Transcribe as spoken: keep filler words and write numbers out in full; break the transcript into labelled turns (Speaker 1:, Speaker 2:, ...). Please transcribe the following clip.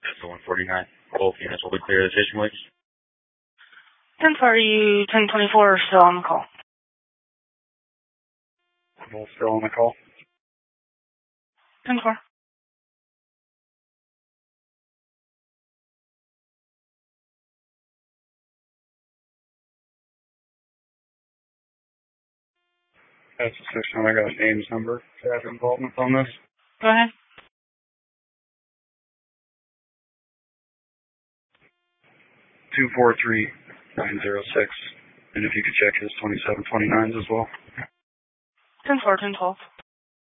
Speaker 1: That's the one forty-nine. Both units will be clear of the station waits.
Speaker 2: ten forty, ten twenty-four are still on the call.
Speaker 1: Both still on the call.
Speaker 2: ten four.
Speaker 1: That's the system. I got a names number. Traffic involvement on this.
Speaker 2: Go ahead.
Speaker 1: Two four three nine zero six. And if you could check his twenty-seven twenty-nines as well.
Speaker 2: ten four, ten twelve.